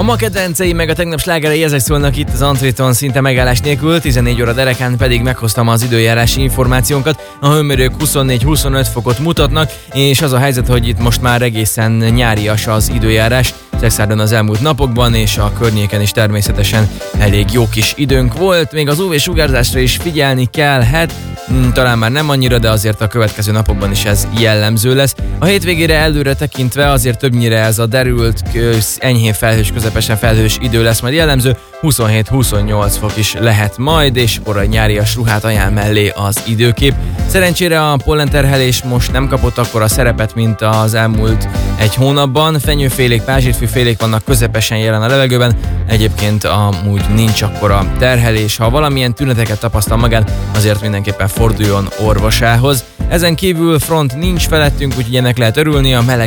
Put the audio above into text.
ma kedvencei meg a tegnap slágerei, ezek szólnak itt az Antréton szinte megállás nélkül, 14 óra derekán pedig meghoztam az időjárási információnkat. A hőmérők 24-25 fokot mutatnak, és az a helyzet, hogy itt most már egészen nyárias az időjárás. Szexárdon az elmúlt napokban, és a környéken is természetesen elég jó kis időnk volt. Még az UV-sugárzásra is figyelni kellhet, talán már nem annyira, de azért a következő napokban is ez jellemző lesz. A hétvégére előre tekintve azért többnyire ez a derült, enyhén felhős, közepesen felhős idő lesz majd jellemző, 27-28 fok is lehet majd, és korai nyárias ruhát ajánl mellé az időkép. Szerencsére a pollenterhelés most nem kapott akkora szerepet, mint az elmúlt egy hónapban. Fenyőfélék, pázsitfűfélék vannak közepesen jelen a levegőben, egyébként amúgy nincs akkora terhelés. Ha valamilyen tüneteket tapasztal magán, azért mindenképpen forduljon orvosához. Ezen kívül front nincs felettünk, úgyhogy ennek lehet örülni, a meleg